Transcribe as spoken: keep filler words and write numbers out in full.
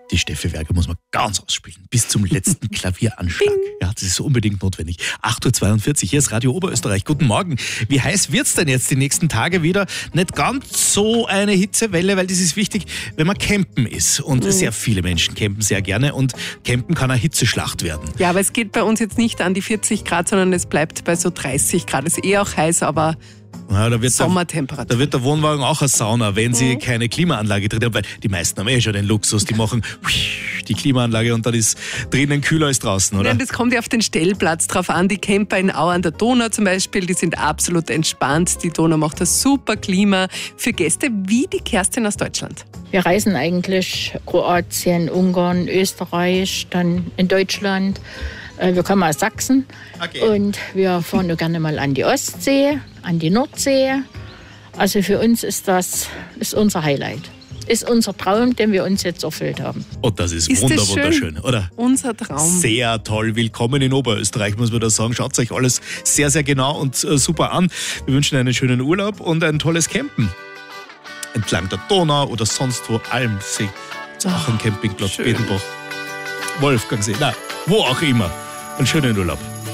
Die Steffi Werger muss man ganz ausspielen, bis zum letzten Klavieranschlag. Ja, das ist unbedingt notwendig. acht Uhr zweiundvierzig, hier ist Radio Oberösterreich. Guten Morgen. Wie heiß wird's denn jetzt die nächsten Tage wieder? Nicht ganz so eine Hitzewelle, weil das ist wichtig, wenn man campen ist. Und mhm. sehr viele Menschen campen sehr gerne und campen kann eine Hitzeschlacht werden. Ja, aber es geht bei uns jetzt nicht an die vierzig Grad, sondern es bleibt bei so dreißig Grad. Es ist eh auch heiß, aber... Ja, da wird Sommertemperatur. Der, da wird der Wohnwagen auch eine Sauna, wenn sie mhm. keine Klimaanlage drin haben, weil die meisten haben eh schon den Luxus, die machen die Klimaanlage und dann ist drinnen kühler als draußen, oder? Ja, das kommt ja auf den Stellplatz drauf an. Die Camper in Au an der Donau zum Beispiel, die sind absolut entspannt. Die Donau macht ein super Klima für Gäste wie die Kerstin aus Deutschland. Wir reisen eigentlich Kroatien, Ungarn, Österreich, dann in Deutschland. Wir kommen aus Sachsen okay. und wir fahren nur gerne mal an die Ostsee, an die Nordsee. Also für uns ist das ist unser Highlight. Ist unser Traum, den wir uns jetzt erfüllt haben. Und das ist, ist wunder, das schön? wunderschön, oder? Unser Traum. Sehr toll. Willkommen in Oberösterreich, muss man da sagen. Schaut euch alles sehr, sehr genau und äh, super an. Wir wünschen einen schönen Urlaub und ein tolles Campen. Entlang der Donau oder sonst wo, Almsee. Ist auch ein Campingplatz, Bedenbach, Wolfgangsee, na, wo auch immer. Einen schönen Urlaub.